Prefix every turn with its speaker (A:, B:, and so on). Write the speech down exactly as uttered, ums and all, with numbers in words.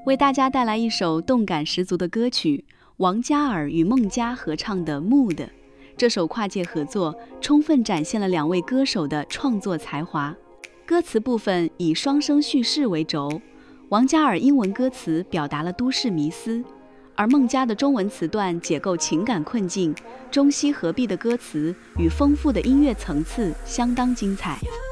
A: 为大家带来一首动感十足的歌曲，王嘉尔与孟佳合唱的《Mood》。这首跨界合作充分展现了两位歌手的创作才华。歌词部分以双声叙事为轴，王嘉尔英文歌词表达了都市迷思，而孟佳的中文词段解构情感困境，中西合璧的歌词与丰富的音乐层次相当精彩。